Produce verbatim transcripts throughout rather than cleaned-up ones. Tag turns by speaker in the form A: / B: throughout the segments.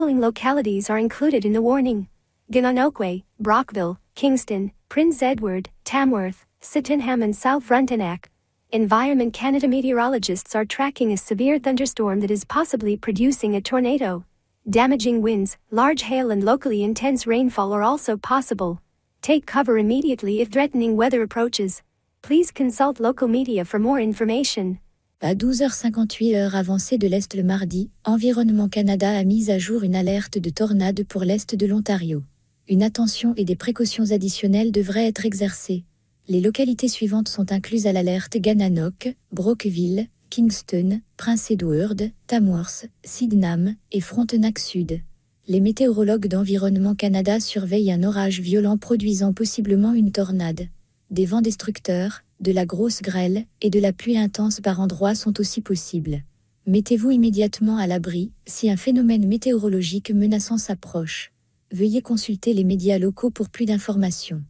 A: following localities are included in the warning: Gananoque, Brockville, Kingston, Prince Edward, Tamworth, Sydenham and South Frontenac. Environment Canada meteorologists are tracking a severe thunderstorm that is possibly producing a tornado. Damaging winds, large hail and locally intense rainfall are also possible. Take cover immediately if threatening weather approaches. Please consult local media for more information.
B: À douze heures cinquante-huit heure avancée de l'Est le mardi, Environnement Canada a mis à jour une alerte de tornade pour l'Est de l'Ontario. Une attention et des précautions additionnelles devraient être exercées. Les localités suivantes sont incluses à l'alerte: Gananoque, Brockville, Kingston, Prince Edward, Tamworth, Sydenham et Frontenac Sud. Les météorologues d'Environnement Canada surveillent un orage violent produisant possiblement une tornade. Des vents destructeurs, de la grosse grêle et de la pluie intense par endroits sont aussi possibles. Mettez-vous immédiatement à l'abri si un phénomène météorologique menaçant s'approche. Veuillez consulter les médias locaux pour plus d'informations.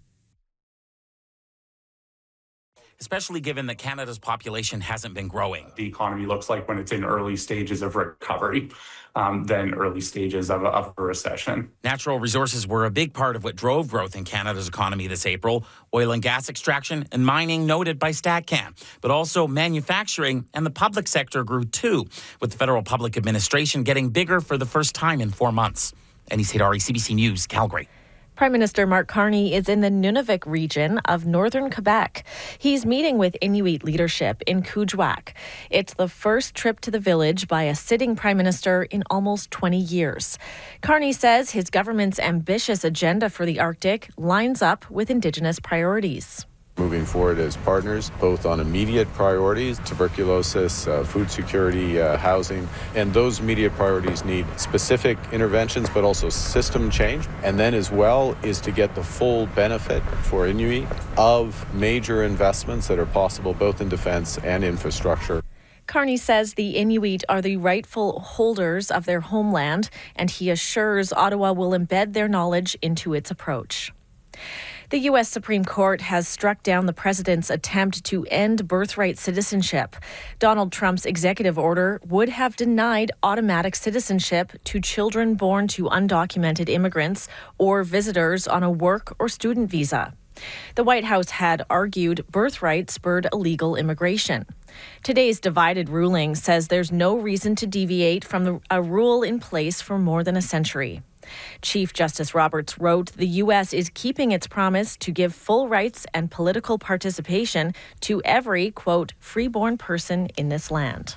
C: Especially given that Canada's population hasn't been growing.
D: The economy looks like when it's in early stages of recovery um, than early stages of a, of a recession.
C: Natural resources were a big part of what drove growth in Canada's economy this April. Oil and gas extraction and mining noted by StatCan. But also manufacturing and the public sector grew too, with the federal public administration getting bigger for the first time in four months. Anis Haidari, C B C News, Calgary.
E: Prime Minister Mark Carney is in the Nunavik region of northern Quebec. He's meeting with Inuit leadership in Kuujjuaq. It's the first trip to the village by a sitting prime minister in almost twenty years. Carney says his government's ambitious agenda for the Arctic lines up with Indigenous priorities.
F: Moving forward as partners, both on immediate priorities, tuberculosis, uh, food security, uh, housing, and those immediate priorities need specific interventions, but also system change. And then as well is to get the full benefit for Inuit of major investments that are possible both in defense and infrastructure.
E: Carney says the Inuit are the rightful holders of their homeland, and he assures Ottawa will embed their knowledge into its approach. The U S Supreme Court has struck down the president's attempt to end birthright citizenship. Donald Trump's executive order would have denied automatic citizenship to children born to undocumented immigrants or visitors on a work or student visa. The White House had argued birthright spurred illegal immigration. Today's divided ruling says there's no reason to deviate from the, a rule in place for more than a century. Chief Justice Roberts wrote the U S is keeping its promise to give full rights and political participation to every, quote, freeborn person in this land.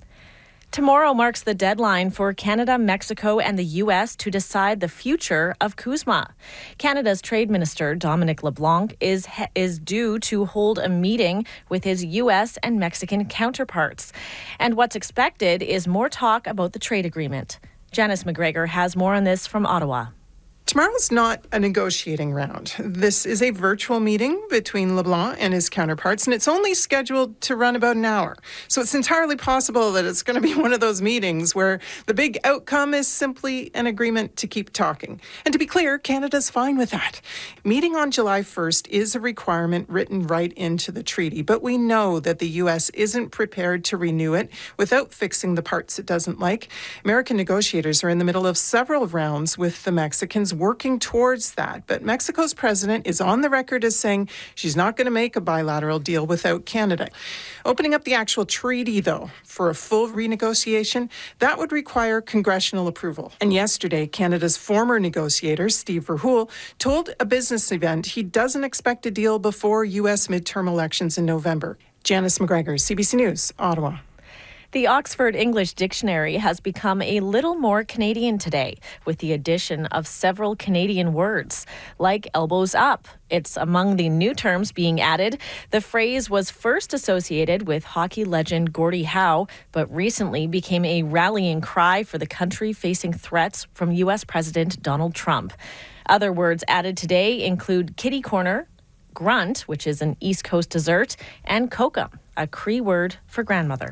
E: Tomorrow marks the deadline for Canada, Mexico, and the U S to decide the future of CUSMA. Canada's Trade Minister, Dominic LeBlanc, is, is due to hold a meeting with his U S and Mexican counterparts. And what's expected is more talk about the trade agreement. Janice McGregor has more on this from Ottawa.
G: Tomorrow's not a negotiating round. This is a virtual meeting between LeBlanc and his counterparts, and it's only scheduled to run about an hour. So it's entirely possible that it's going to be one of those meetings where the big outcome is simply an agreement to keep talking. And to be clear, Canada's fine with that. Meeting on July first is a requirement written right into the treaty, but we know that the U S isn't prepared to renew it without fixing the parts it doesn't like. American negotiators are in the middle of several rounds with the Mexicans working towards that. But Mexico's president is on the record as saying she's not going to make a bilateral deal without Canada. Opening up the actual treaty, though, for a full renegotiation, that would require congressional approval. And yesterday, Canada's former negotiator, Steve Verhoeven, told a business event he doesn't expect a deal before U S midterm elections in November. Janice McGregor, C B C News, Ottawa.
E: The Oxford English Dictionary has become a little more Canadian today, with the addition of several Canadian words, like elbows up. It's among the new terms being added. The phrase was first associated with hockey legend Gordie Howe, but recently became a rallying cry for the country facing threats from U S President Donald Trump. Other words added today include kitty corner, grunt, which is an East Coast dessert, and kokum, a Cree word for grandmother.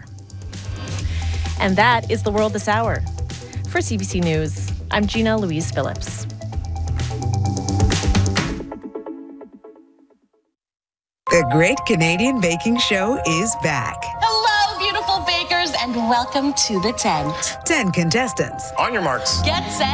E: And that is the world this hour. For C B C News, I'm Gina Louise Phillips.
H: The Great Canadian Baking Show is back.
I: Hello, beautiful bakers, and welcome to the tent.
H: Ten contestants.
J: On your marks.
I: Get set.